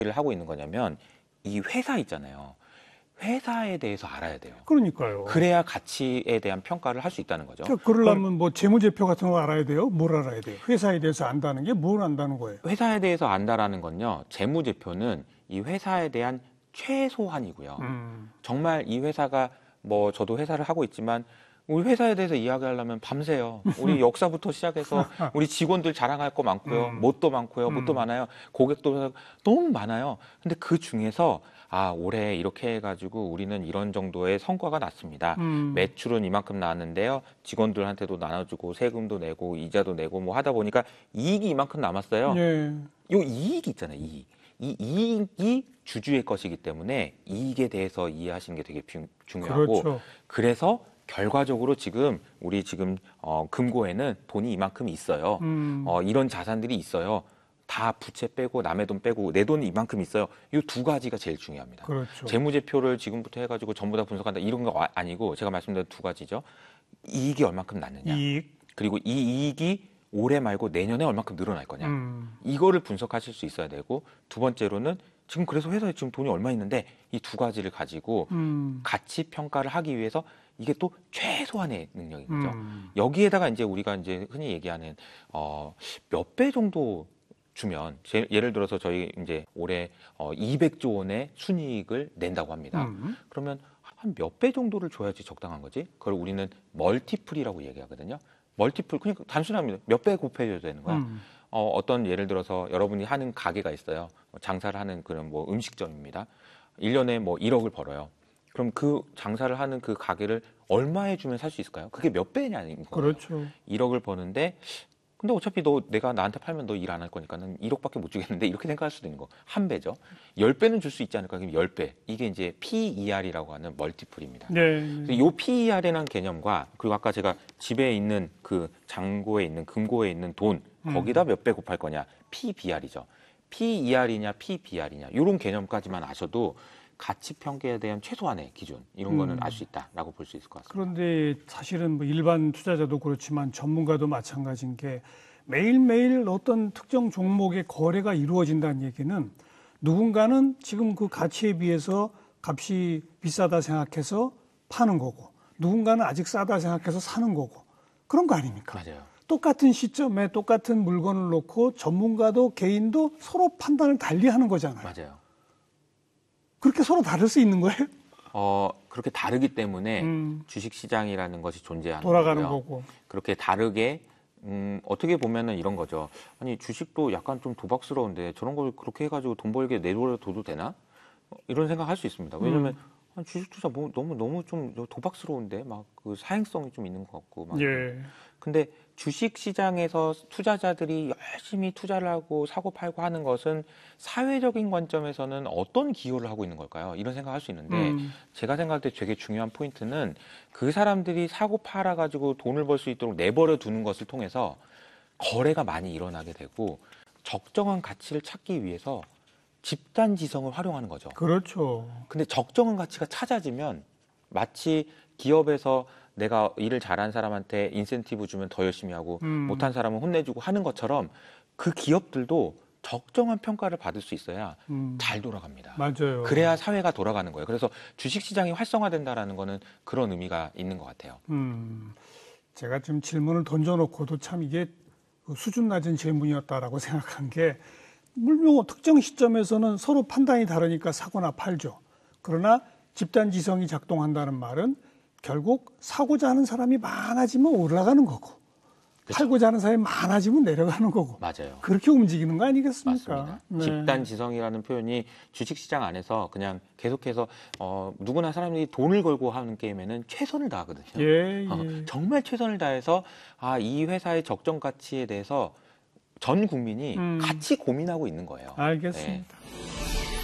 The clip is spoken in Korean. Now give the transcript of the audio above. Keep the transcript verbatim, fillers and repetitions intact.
를 하고 있는 거냐면 이 회사 있잖아요. 회사에 대해서 알아야 돼요. 그러니까요. 그래야 가치에 대한 평가를 할 수 있다는 거죠. 그러니까 그러려면 뭐 재무제표 같은 거 알아야 돼요? 뭘 알아야 돼요? 회사에 대해서 안다는 게 뭘 안다는 거예요? 회사에 대해서 안다라는 건요. 재무제표는 이 회사에 대한 최소한이고요. 음. 정말 이 회사가 뭐 저도 회사를 하고 있지만 우리 회사에 대해서 이야기하려면 밤새요. 우리 역사부터 시작해서 우리 직원들 자랑할 거 많고요. 음. 뭣도 많고요. 음. 뭣도 많아요. 고객도 너무 많아요. 근데 그 중에서 아, 올해 이렇게 해가지고 우리는 이런 정도의 성과가 났습니다. 음. 매출은 이만큼 나왔는데요. 직원들한테도 나눠주고 세금도 내고 이자도 내고 뭐 하다 보니까 이익이 이만큼 남았어요. 예. 요 이익이 있잖아요. 이익. 이 이익이 주주의 것이기 때문에 이익에 대해서 이해하시는 게 되게 중- 중요하고 그렇죠. 그래서 결과적으로 지금 우리 지금 어, 금고에는 돈이 이만큼 있어요. 음. 어, 이런 자산들이 있어요. 다 부채 빼고 남의 돈 빼고 내 돈이 이만큼 있어요. 이 두 가지가 제일 중요합니다. 그렇죠. 재무제표를 지금부터 해가지고 전부 다 분석한다 이런 거 아- 아니고 제가 말씀드린 두 가지죠. 이익이 얼만큼 났느냐. 이익. 그리고 이 이익이 올해 말고 내년에 얼만큼 늘어날 거냐. 음. 이거를 분석하실 수 있어야 되고 두 번째로는 지금 그래서 회사에 지금 돈이 얼마 있는데 이 두 가지를 가지고 음. 가치 평가를 하기 위해서 이게 또 최소한의 능력인 거죠. 음. 여기에다가 이제 우리가 이제 흔히 얘기하는 어, 몇 배 정도 주면 제- 예를 들어서 저희 이제 올해 어, 이백조 원의 순이익을 낸다고 합니다. 음. 그러면 한 몇 배 정도를 줘야지 적당한 거지? 그걸 우리는 멀티플이라고 얘기하거든요. 멀티플 그러니까 단순합니다. 몇 배 곱해줘야 되는 거야. 음. 어, 어떤 예를 들어서 여러분이 하는 가게가 있어요. 장사를 하는 그런 뭐 음식점입니다. 일 년에 뭐 일억을 벌어요. 그럼 그 장사를 하는 그 가게를 얼마에 주면 살 수 있을까요? 그게 몇 배냐는 거예요. 그렇죠. 일억을 버는데 근데 어차피 너 내가 나한테 팔면 너 일 안 할 거니까는 일억밖에 못 주겠는데 이렇게 생각할 수도 있는 거. 한 배죠. 열 배는 줄 수 있지 않을까? 그럼 열 배. 이게 이제 피이알이라고 하는 멀티플입니다. 네. 그래서 이 피이알이라는 개념과 그리고 아까 제가 집에 있는 그 잔고에 있는 금고에 있는 돈 거기다 몇 배 곱할 거냐 피비알이죠. 피이알이냐 피비알이냐 이런 개념까지만 아셔도 가치 평가에 대한 최소한의 기준 이런 거는 음. 알 수 있다라고 볼 수 있을 것 같습니다. 그런데 사실은 뭐 일반 투자자도 그렇지만 전문가도 마찬가지인 게 매일매일 어떤 특정 종목의 거래가 이루어진다는 얘기는 누군가는 지금 그 가치에 비해서 값이 비싸다 생각해서 파는 거고 누군가는 아직 싸다 생각해서 사는 거고 그런 거 아닙니까? 맞아요. 똑같은 시점에 똑같은 물건을 놓고 전문가도 개인도 서로 판단을 달리하는 거잖아요. 맞아요. 그렇게 서로 다를 수 있는 거예요? 어, 그렇게 다르기 때문에 음. 주식시장이라는 것이 존재하는 돌아가는 거고요. 거고. 그렇게 다르게 음, 어떻게 보면은 이런 거죠. 아니 주식도 약간 좀 도박스러운데 저런 걸 그렇게 해가지고 돈 벌게 내버려둬도 되나? 어, 이런 생각할 수 있습니다. 왜냐면 음. 아니, 주식 투자 뭐, 너무 너무 좀 도박스러운데 막 그 사행성이 좀 있는 것 같고. 막. 예. 근데 주식 시장에서 투자자들이 열심히 투자를 하고 사고 팔고 하는 것은 사회적인 관점에서는 어떤 기여를 하고 있는 걸까요? 이런 생각할 수 있는데 음. 제가 생각할 때 되게 중요한 포인트는 그 사람들이 사고 팔아 가지고 돈을 벌 수 있도록 내버려 두는 것을 통해서 거래가 많이 일어나게 되고 적정한 가치를 찾기 위해서 집단 지성을 활용하는 거죠. 그렇죠. 근데 적정한 가치가 찾아지면 마치 기업에서 내가 일을 잘한 사람한테 인센티브 주면 더 열심히 하고 음. 못한 사람은 혼내주고 하는 것처럼 그 기업들도 적정한 평가를 받을 수 있어야 음. 잘 돌아갑니다. 맞아요. 그래야 사회가 돌아가는 거예요. 그래서 주식시장이 활성화된다라는 거는 그런 의미가 있는 것 같아요. 음. 제가 지금 질문을 던져놓고도 참 이게 수준 낮은 질문이었다라고 생각한 게 물론 특정 시점에서는 서로 판단이 다르니까 사거나 팔죠. 그러나 집단지성이 작동한다는 말은 결국 사고자 하는 사람이 많아지면 올라가는 거고 그쵸. 팔고자 하는 사람이 많아지면 내려가는 거고 맞아요. 그렇게 움직이는 거 아니겠습니까? 맞습니다. 네. 집단지성이라는 표현이 주식시장 안에서 그냥 계속해서 어, 누구나 사람들이 돈을 걸고 하는 게임에는 최선을 다하거든요. 예, 예. 어, 정말 최선을 다해서 아, 이 회사의 적정 가치에 대해서 전 국민이 음. 같이 고민하고 있는 거예요. 알겠습니다. 네.